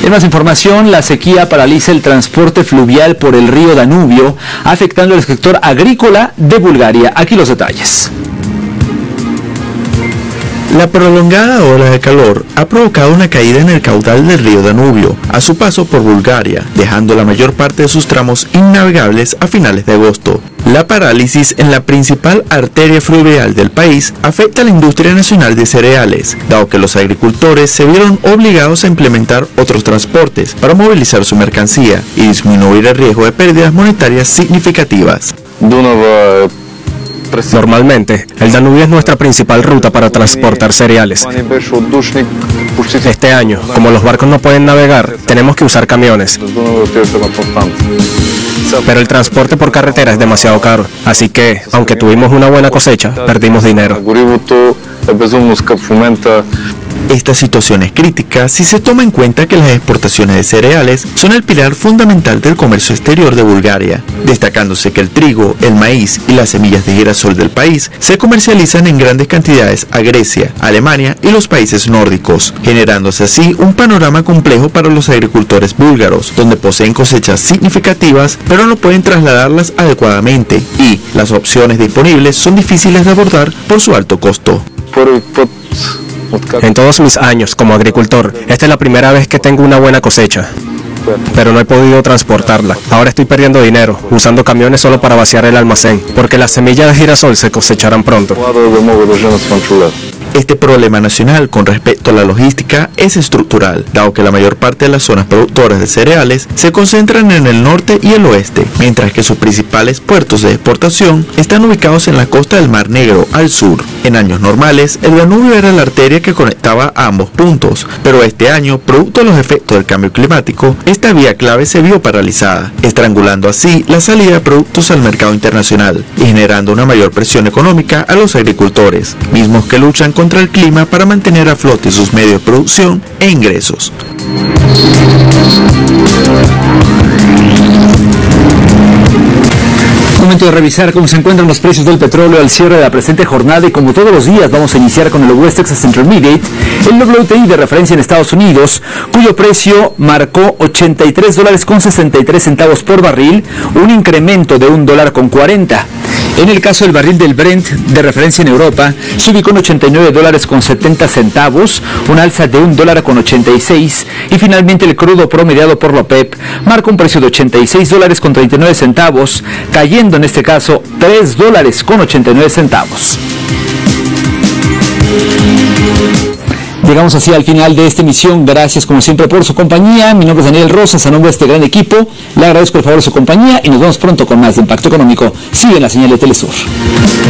En más información, la sequía paraliza el transporte fluvial por el río Danubio, afectando al sector agrícola de Bulgaria. Aquí los detalles. La prolongada ola de calor ha provocado una caída en el caudal del río Danubio a su paso por Bulgaria, dejando la mayor parte de sus tramos innavegables a finales de agosto. La parálisis en la principal arteria fluvial del país afecta a la industria nacional de cereales, dado que los agricultores se vieron obligados a implementar otros transportes para movilizar su mercancía y disminuir el riesgo de pérdidas monetarias significativas. Normalmente, el Danubio es nuestra principal ruta para transportar cereales. Este año, como los barcos no pueden navegar, tenemos que usar camiones. Pero el transporte por carretera es demasiado caro, así que, aunque tuvimos una buena cosecha, perdimos dinero. Esta situación es crítica si se toma en cuenta que las exportaciones de cereales son el pilar fundamental del comercio exterior de Bulgaria, destacándose que el trigo, el maíz y las semillas de girasol del país se comercializan en grandes cantidades a Grecia, Alemania y los países nórdicos, generándose así un panorama complejo para los agricultores búlgaros, donde poseen cosechas significativas pero no pueden trasladarlas adecuadamente y las opciones disponibles son difíciles de abordar por su alto costo. En todos mis años como agricultor, esta es la primera vez que tengo una buena cosecha, pero no he podido transportarla. Ahora estoy perdiendo dinero, usando camiones solo para vaciar el almacén, porque las semillas de girasol se cosecharán pronto. Este problema nacional con respecto a la logística es estructural, dado que la mayor parte de las zonas productoras de cereales se concentran en el norte y el oeste, mientras que sus principales puertos de exportación están ubicados en la costa del Mar Negro, al sur. En años normales, el Danubio era la arteria que conectaba a ambos puntos, pero este año, producto de los efectos del cambio climático, esta vía clave se vio paralizada, estrangulando así la salida de productos al mercado internacional y generando una mayor presión económica a los agricultores, mismos que luchan contra el clima para mantener a flote sus medios de producción e ingresos. Momento de revisar cómo se encuentran los precios del petróleo al cierre de la presente jornada, y como todos los días vamos a iniciar con el West Texas Intermediate, el WTI de referencia en Estados Unidos, cuyo precio marcó $83.63 por barril, un incremento de $1.40. En el caso del barril del Brent de referencia en Europa, se ubicó en $89.70, un alza de $1.86, y finalmente el crudo promediado por la OPEP marcó un precio de $86.39, cayendo en este caso $3.89. Llegamos así al final de esta emisión. Gracias como siempre por su compañía. Mi nombre es Daniel Rosas, a nombre de este gran equipo le agradezco el favor de su compañía y nos vemos pronto con más de Impacto Económico. Sigue en la señal de Telesur.